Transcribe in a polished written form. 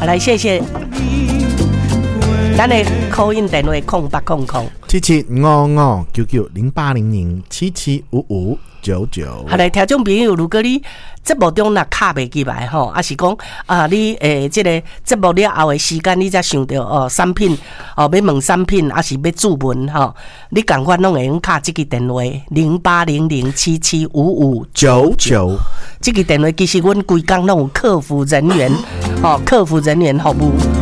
好，来谢谢。咱的call in电话0800-990800775599。好，来听众朋友，如果你节目中若卡袂起来吼，啊是讲你这个节目了后的时间，你才想到产品要问产品，啊是要注文吼，你赶快拢会用卡这个电话0800775599。这个电话其实阮规工拢有客服人员，客服人员服务。